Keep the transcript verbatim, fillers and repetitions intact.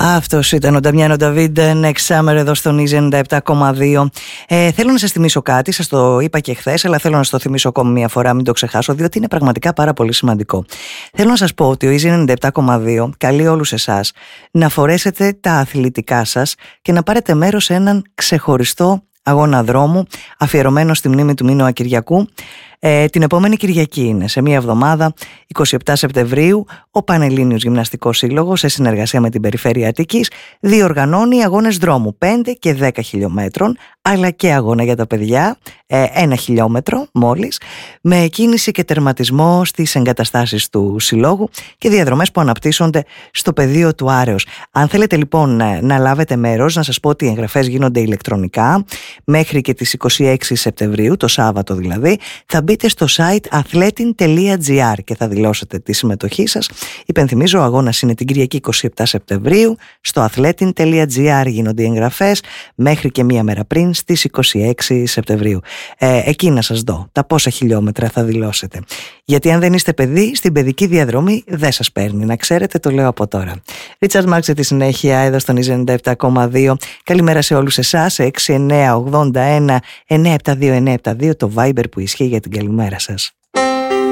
Αυτός ήταν ο Νταμιάνο Νταβίντ, Next Summer, εδώ στον Easy ενενήντα επτά κόμμα δύο. Ε, θέλω να σας θυμίσω κάτι, σας το είπα και χθες, αλλά θέλω να σας το θυμίσω ακόμη μια φορά, μην το ξεχάσω, διότι είναι πραγματικά πάρα πολύ σημαντικό. Θέλω να σας πω ότι ο Easy ενενήντα επτά κόμμα δύο καλεί όλους εσάς να φορέσετε τα αθλητικά σας και να πάρετε μέρος σε έναν ξεχωριστό αγώνα δρόμου αφιερωμένο στη μνήμη του Μίνωα Κυριακού. Ε, την επόμενη Κυριακή είναι, σε μία εβδομάδα, εικοστή εβδόμη Σεπτεμβρίου, ο Πανελλήνιος Γυμναστικός Σύλλογος, σε συνεργασία με την Περιφέρεια Αττικής, διοργανώνει αγώνες δρόμου πέντε και δέκα χιλιόμετρων, αλλά και αγώνα για τα παιδιά, ε, ένα χιλιόμετρο μόλις, με κίνηση και τερματισμό στις εγκαταστάσεις του Συλλόγου και διαδρομές που αναπτύσσονται στο πεδίο του Άρεως. Αν θέλετε λοιπόν να, να λάβετε μέρος, να σας πω ότι οι εγγραφές γίνονται ηλεκτρονικά μέχρι και τις εικοστή έκτη Σεπτεμβρίου, το Σάββατο δηλαδή. Θα μπείτε στο site athletin τελεία gr και θα δηλώσετε τη συμμετοχή σας. Υπενθυμίζω, ο αγώνας είναι την Κυριακή εικοστή εβδόμη Σεπτεμβρίου. Στο athletin τελεία gr γίνονται οι εγγραφές μέχρι και μία μέρα πριν, στις εικοστή έκτη Σεπτεμβρίου. Ε, εκεί να σας δω τα πόσα χιλιόμετρα θα δηλώσετε. Γιατί αν δεν είστε παιδί, στην παιδική διαδρομή δεν σας παίρνει. Να ξέρετε, το λέω από τώρα. Ρίτσαρντ Μάρξ τη συνέχεια εδώ στον Easy ενενήντα επτά κόμμα δύο. Καλημέρα σε όλους εσάς. έξι εννιά ογδόντα ένα εννιά επτά δύο εννιά επτά δύο το Viber που ισχύει για την καλημέρα σας.